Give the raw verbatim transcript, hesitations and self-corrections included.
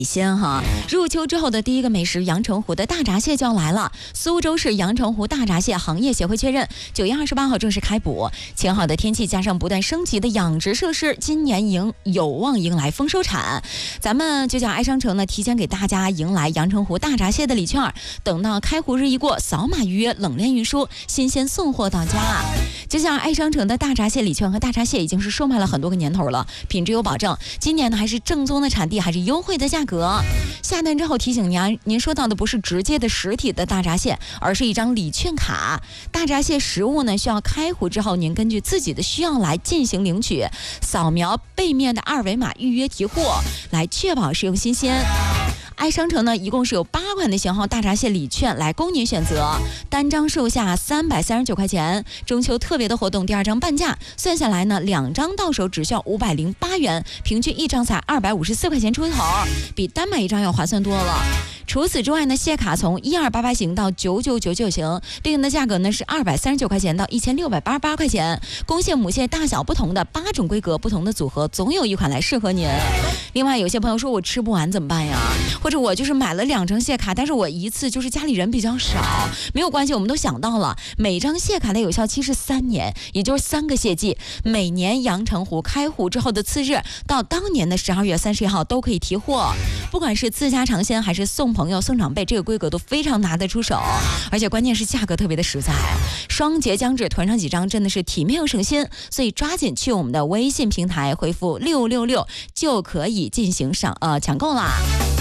先哈，入秋之后的第一个美食阳澄湖的大闸蟹就要来了。苏州市阳澄湖大闸蟹行业协会确认，九月二十八号正式开捕。晴好的天气加上不断升级的养殖设施，今年迎有望迎来丰收产。咱们就叫爱商城呢，提前给大家迎来阳澄湖大闸蟹的礼券，等到开湖日一过，扫码预约，冷链运输，新鲜送货到家。就像爱商城的大闸蟹礼券和大闸蟹已经是售卖了很多个年头了，品质有保证。今年呢，还是正宗的产地，还是优惠的价格。下单之后提醒您啊，您收到的不是直接的实体的大闸蟹，而是一张礼券卡。大闸蟹实物呢，需要开湖之后，您根据自己的需要来进行领取，扫描背面的二维码预约提货，来确保使用新鲜。爱商城呢，一共是有八款的型号大闸蟹礼券来供您选择，单张售价三百三十九块钱。中秋特别的活动，第二张半价，算下来呢，两张到手只需要五百零八元，平均一张才二百五十四块钱出头，比单买一张要划算多了。除此之外呢，蟹卡从一二八八型到九九九九型，对应的价格呢是二百三十九块钱到一千六百八十八块钱。公蟹、母蟹大小不同的八种规格，不同的组合，总有一款来适合您。另外，有些朋友说我吃不完怎么办呀？或者我就是买了两张蟹卡，但是我一次就是家里人比较少，没有关系，我们都想到了，每张蟹卡的有效期是三年，也就是三个蟹季，每年阳澄湖开湖之后的次日到当年的十二月三十一号都可以提货，不管是自家尝鲜还是送朋友送长辈，这个规格都非常拿得出手，而且关键是价格特别的实在。双节将至，囤上几张真的是体面又省心，所以抓紧去我们的微信平台回复六六六就可以进行上呃抢购啦。